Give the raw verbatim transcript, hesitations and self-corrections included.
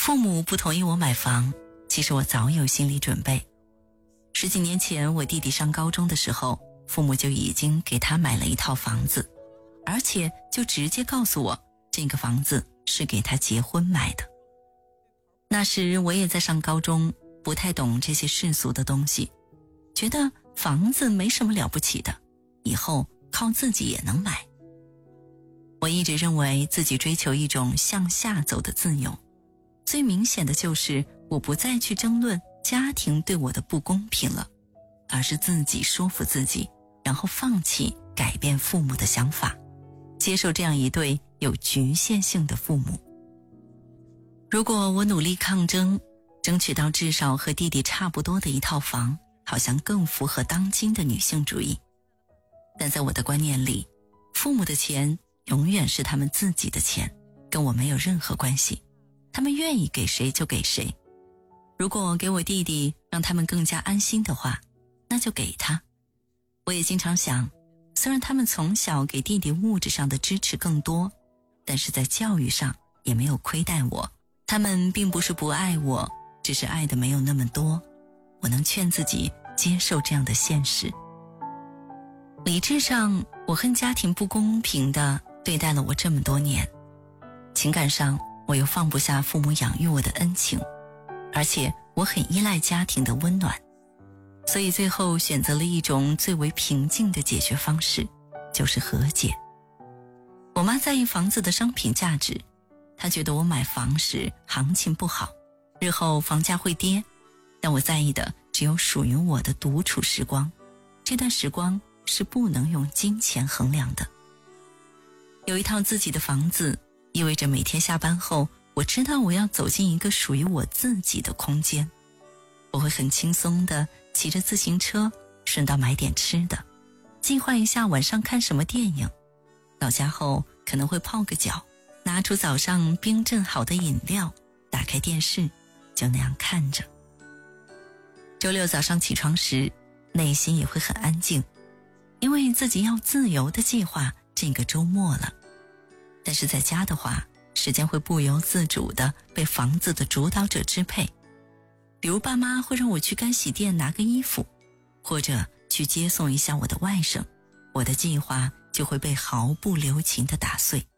父母不同意我买房，其实我早有心理准备。十几年前我弟弟上高中的时候，父母就已经给他买了一套房子，而且就直接告诉我这个房子是给他结婚买的。那时我也在上高中，不太懂这些世俗的东西，觉得房子没什么了不起的，以后靠自己也能买。我一直认为自己追求一种向下走的自由，最明显的就是我不再去争论家庭对我的不公平了，而是自己说服自己，然后放弃改变父母的想法，接受这样一对有局限性的父母。如果我努力抗争，争取到至少和弟弟差不多的一套房，好像更符合当今的女性主义。但在我的观念里，父母的钱永远是他们自己的钱，跟我没有任何关系，他们愿意给谁就给谁。如果给我弟弟让他们更加安心的话，那就给他。我也经常想，虽然他们从小给弟弟物质上的支持更多，但是在教育上也没有亏待我。他们并不是不爱我，只是爱的没有那么多。我能劝自己接受这样的现实。理智上，我恨家庭不公平地对待了我这么多年。情感上，我又放不下父母养育我的恩情，而且我很依赖家庭的温暖，所以最后选择了一种最为平静的解决方式，就是和解。我妈在意房子的商品价值，她觉得我买房时行情不好，日后房价会跌，但我在意的只有属于我的独处时光，这段时光是不能用金钱衡量的。有一套自己的房子，意味着每天下班后，我知道我要走进一个属于我自己的空间。我会很轻松地骑着自行车，顺道买点吃的，计划一下晚上看什么电影。到家后可能会泡个脚，拿出早上冰镇好的饮料，打开电视，就那样看着。周六早上起床时，内心也会很安静，因为自己要自由地计划这个周末了。但是在家的话，时间会不由自主地被房子的主导者支配。比如爸妈会让我去干洗店拿个衣服，或者去接送一下我的外甥，我的计划就会被毫不留情地打碎。